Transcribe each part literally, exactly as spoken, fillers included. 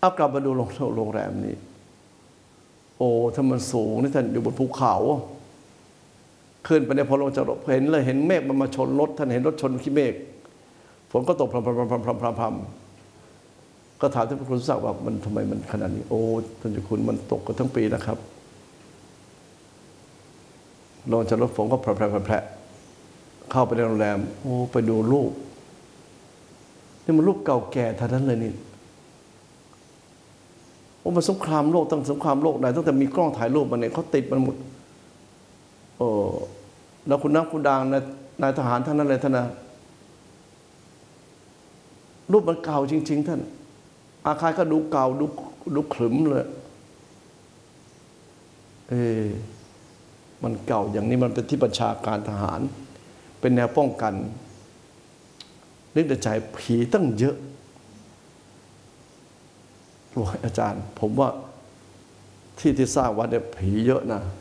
เอากลับมาดูโรงแรมนี้โอ้ถ้ามันสูงนี่ท่านอยู่บนภูเขาขึ้นไปเนี่ยพอลงจากรถเห็นเลยเห็นเมฆมันมาชนรถท่านเห็นรถชนขี้เมฆฝนก็ตกพรำพรำพรำพรำพรำพรำก็ถามท่านพระครูศักดิ์ว่ามันทำไมมันขนาดนี้โอ้ท่านเจ้าคุณมันตกกันทั้งปีนะครับลงจากรถฝนก็พรำพรำพรำพรำเข้าไปในโรงแรมโอ้ไปดูรูปนี่มันรูปเก่าแก่ท่านั้นเลยนี่โอ้มันสงครามโลกตั้งสงครามโลกไหนตั้งแต่มีกล้องถ่ายรูปมาเนี่ยเขาติดมันหมดโอ้แล้วคุณนักคุณดังนายทหารท่านนั้นเลยท่านนะรูปมันเก่าจริงๆท่านอาคารก็ดูเก่าดูดูขรึมเลยเออมันเก่าอย่างนี้มันเป็นที่บัญชาการทหารเป็นแนวป้องกันนึกในใจผีตั้งเยอะโอ้ยอาจารย์ผมว่าที่ที่สร้างวัดเนี่ยผีเยอะนะ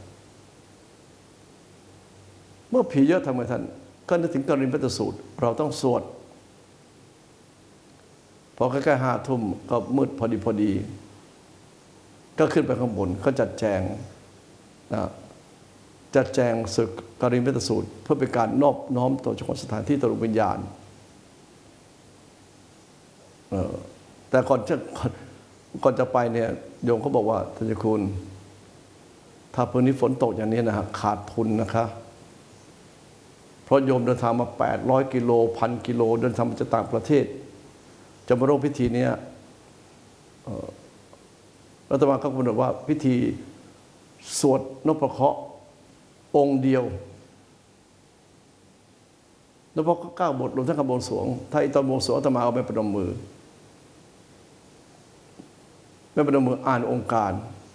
เมื่อผีเยอะทำไมท่านก็นึกถึงกริณพัตสูตรเราต้องสวดพอใกล้ๆห้าทุ่มก็มืดพอดีพอดีก็ขึ้นไปข้างบนก็จัดแจงนะจัดแจงศึกกริณพัตสูตรเพื่อเป็นการนอบน้อมต่อเจ้าของสถานที่ตรุวิญญาณเออแต่ก่อนจะก่อนจะไปเนี่ยโยมเขาบอกว่าท่านเจ้าคุณถ้าพื้นนี้ฝนตกอย่างนี้นะฮะขาดทุนนะคะเพราะโยมเดินทางมาแปดร้อยกิโลพันกิโลเดินทางมาจากต่างประเทศจะมาร่วมพิธีนี้รัฐบาลก็กำหนดว่าพิธีสวดนพเคราะห์องค์เดียวนพเคราะห์เก้าบทรวมทั้งคำบวงสรวงถ้าอีตอนบวงสรวงอาตมาเอาไปประนมมือไม่ประนมมืออ่านองค์การ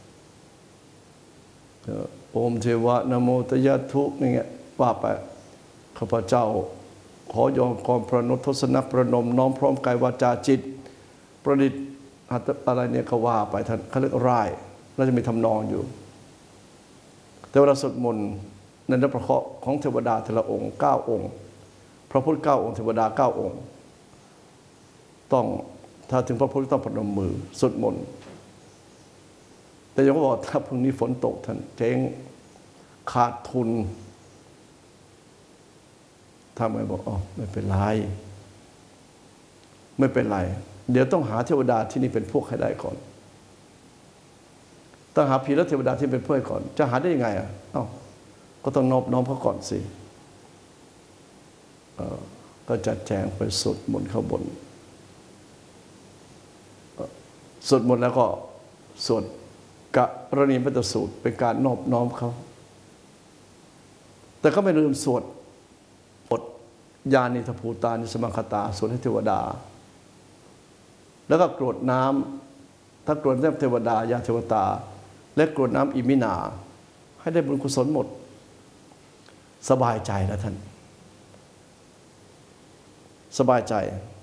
โอมเทวะนะโมตยะทุนี่เงี้ยว่าไปข้าพเจ้าขอยอมกรพระนทศนประนมน้อมพร้อมกายวาจาจิตประดิษฐ์อะไรเนี่ยเขาว่าไปท่านเขาเรียกร่ายแล้วจะมีทำนองอยู่แต่เวลาสวดมนต์ในนพเคราะห์ของเทวดาแต่ละองค์เก้าองค์พระพุทธเก้าองค์เทวดาเก้าองค์ต้องถ้าถึงพระพุทธต้องประนมมือสวดมนต์แต่ยังบอกถ้าพรุ่งนี้ฝนตกท่านเจ๊งขาดทุนทำไมบอกอ๋อไม่เป็นไรไม่เป็นไรเดี๋ยวต้องหาเทวดาที่นี่เป็นพวกให้ได้ก่อนต้องหาผีและเทวดาที่เป็นพวกก่อนจะหาได้ยังไงอ่ะเอ้าก็ต้องนอบน้อมเขาก่อนสิก็จัดแจงไปสวดมนต์ข้างบนสวดมนต์แล้วก็สวดกรณีพัตสูตรเป็นการนอบน้อมเขาแต่ก็ไม่ลืมสวดบทญาณิทภูตานิสมังคตาสวดให้เทวดาแล้วก็กรวดน้ำถ้ากรวดน้ำเทวดายาเทวตาและกรวดน้ำอิมินาให้ได้บุญกุศลหมดสบายใจแล้วท่านสบายใจ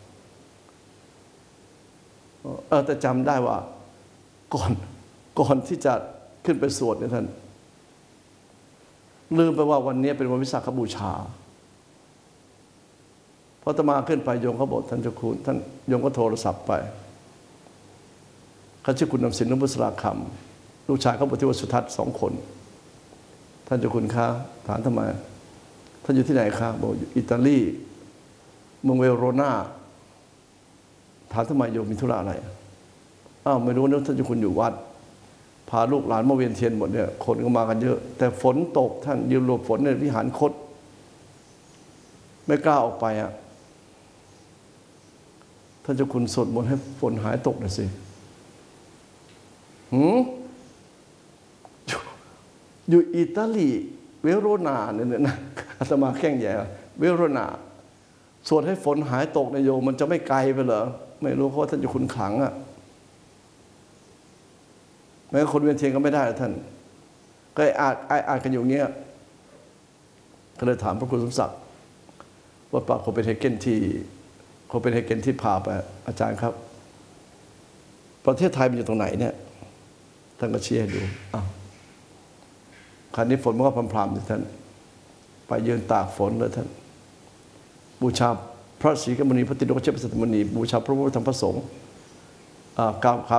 เออแต่จำได้ว่าก่อนก่อนที่จะขึ้นไปสวดเนี่ยท่านลืมไปว่าวันนี้เป็นวันวิสาขบูชาพออาตมาขึ้นไปโยมเขาบอกท่านเจ้าคุณท่านโยมก็โทรศัพท์ไปเขาชื่อคุณนำสินนุบุษราคำลูกชายเขาบอกที่วัดสุทัศน์สองคนท่านเจ้าคุณคะถามทำไมท่านอยู่ที่ไหนคะบอกอยู่อิตาลีเมืองเวโรนาถามทำไมโยมมีธุระอะไรอ้าวไม่รู้นะท่านเจ้าคุณอยู่วัดพาลูกหลานมาเวียนเทียนหมดเนี่ยคนก็มากันเยอะแต่ฝนตกท่านยืนหลบฝนในวิหารคดไม่กล้าออกไปอ่ะท่านเจ้าคุณสวดมนต์ให้ฝนหายตกหน่อยสิหืมอยู่อิตาลีเวโรนาเนี่ยนะอาตมาแข้งแย่เวโรนาสวดให้ฝนหายตกนายโยมมันจะไม่ไกลไปเหรอไม่รู้เพราะท่านเจ้าคุณขลังอ่ะแม้คนเวียนเทียนก็ไม่ได้ท่านก็อาจอาจกันอยู่เงี้ยก็เลยถามพระครูสมศักดิ์ว่าปากโคเปนเฮเกนที่โคเปนเฮเกนที่พาไปอาจารย์ครับประเทศไทยมันอยู่ตรงไหนเนี่ยท่านก็ชี้ให้ดูอ้าวคราวนี้ฝนมันก็พรำๆอยู่ท่านไปยืนตากฝนเลยท่านบูชาพระศรีกมณีพระติโลกเชษฐมณีบูชาพระพุทธธรรมพระสงฆ์กล่าว